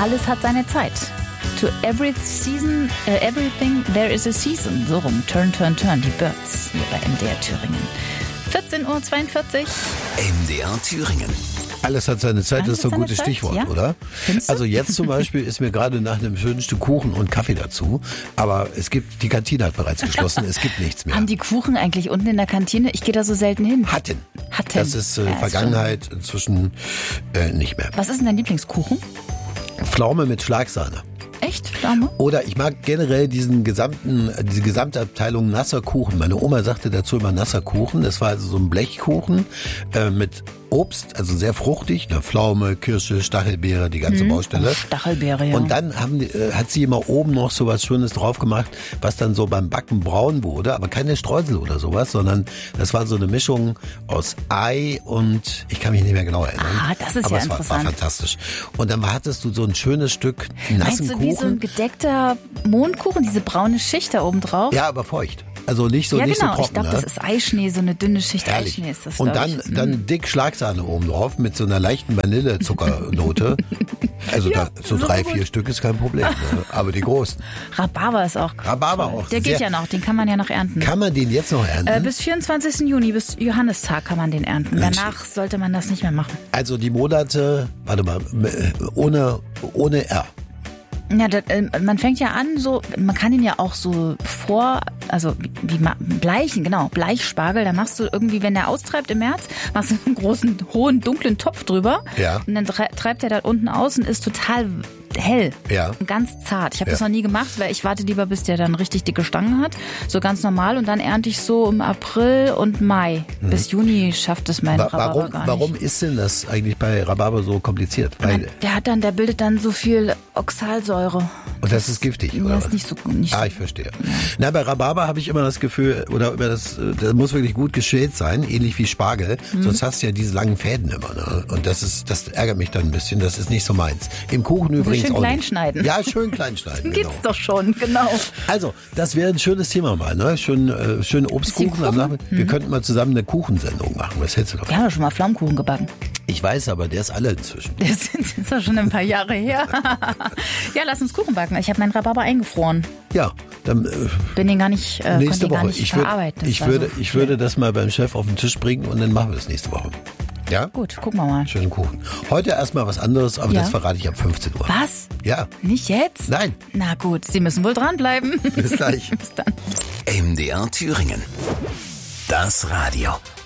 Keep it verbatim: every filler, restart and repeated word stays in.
Alles hat seine Zeit. To every season, uh, everything there is a season. So rum. Turn, turn, turn. Die Birds hier bei M D R Thüringen. vierzehn Uhr zweiundvierzig. M D R Thüringen. Alles hat seine Zeit, Alles das ist so ein hat gutes seine Zeit, Stichwort, ja. oder? Findest du? Also jetzt zum Beispiel ist mir gerade nach einem schönen Stück Kuchen und Kaffee dazu, aber es gibt, die Kantine hat bereits geschlossen, es gibt nichts mehr. Haben die Kuchen eigentlich unten in der Kantine? Ich gehe da so selten hin. Hatten. Hatten. Das ist äh, Ja, ist Vergangenheit, inzwischen äh, nicht mehr. Was ist denn dein Lieblingskuchen? Pflaume mit Schlagsahne. Echt? Pflaume? Oder ich mag generell diesen gesamten, diese gesamte Abteilung nasser Kuchen. Meine Oma sagte dazu immer nasser Kuchen. Das war also so ein Blechkuchen äh, mit Obst, also sehr fruchtig, ne, Pflaume, Kirsche, Stachelbeere, die ganze Mhm. Baustelle. Oh, Stachelbeere, ja. Und dann haben, die, äh, hat sie immer oben noch so was Schönes drauf gemacht, was dann so beim Backen braun wurde, aber keine Streusel oder sowas, sondern das war so eine Mischung aus Ei und ich kann mich nicht mehr genau erinnern. Ah, das ist aber ja es war, interessant. war fantastisch. Und dann hattest du so ein schönes Stück nassen Meinst du Kuchen. wie so ein gedeckter Mondkuchen, diese braune Schicht da oben drauf? Ja, aber feucht. Also nicht so, ja nicht genau. so trocken. Ich glaube, ne? das ist Eischnee, so eine dünne Schicht Herrlich. Eischnee ist das. Und glaub dann, ich. dann dick Schlagsahne oben drauf mit so einer leichten Vanillezuckernote. Also Ja, da, so so drei, gut. vier Stück ist kein Problem. Ne? Aber die großen. Rhabarber ist auch. Rhabarber toll. auch. Der geht sehr- ja noch, den kann man ja noch ernten. Kann man den jetzt noch ernten? Äh, bis vierundzwanzigsten Juni, bis Johannistag kann man den ernten. Mensch. Danach sollte man das nicht mehr machen. Also die Monate, warte mal, äh, ohne, ohne R. Ja, das, äh, man fängt ja an, so, man kann ihn ja auch so vor, also wie, wie ma- bleichen, genau, Bleichspargel, da machst du irgendwie, wenn der austreibt im März, machst du einen großen, hohen, dunklen Topf drüber. Ja. Und dann tre- treibt er da unten aus und ist total hell. Ja. Und ganz zart. Ich habe Ja. das noch nie gemacht, weil ich warte lieber, bis der dann richtig dicke Stangen hat. So ganz normal. Und dann ernte ich so im April und Mai. Bis Juni schafft es mein Wa- Rhabarber Warum, gar nicht. warum ist denn das eigentlich bei Rhabarber so kompliziert? Weil, Der hat dann, der bildet dann so viel Oxalsäure. und das ist giftig, Ja, oder ist was? nicht so, nicht Ah, ich verstehe. Na, bei Rhabarber habe ich immer das Gefühl, oder über das, äh, das muss wirklich gut geschält sein, ähnlich wie Spargel. Mhm. Sonst hast du ja diese langen Fäden immer. Ne? Und das ist, das ärgert mich dann ein bisschen. Das ist nicht so meins. Im Kuchen übrigens schön auch klein nicht. schneiden. Ja, schön klein schneiden. Gibt's Genau. doch schon, genau. Also, das wäre ein schönes Thema mal, ne? Schön, äh, schön Obstkuchen Bisschen am Kuchen? Nachmittag. Wir könnten mal zusammen eine Kuchensendung machen. Was hältst du davon? Wir haben ja schon mal Flammkuchen gebacken. Ich weiß, aber der ist alle inzwischen. Das ist das ist schon ein paar Jahre her. Ja, lass uns Kuchen backen. Ich habe meinen Rhabarber eingefroren. Ja, dann äh, Bin den gar nicht, äh, konnte nächste den gar Woche. nicht Ich, würd, verarbeiten. Das ich, war würde, so ich viel. würde das mal beim Chef auf den Tisch bringen und dann machen wir das nächste Woche. Ja? Gut, gucken wir mal. Schönen Kuchen. Heute erstmal was anderes, aber Ja. das verrate ich ab fünfzehn Uhr. Was? Ja, Nicht jetzt? nein. Na gut, Sie müssen wohl dranbleiben. Bis gleich. Bis dann. M D R Thüringen. Das Radio.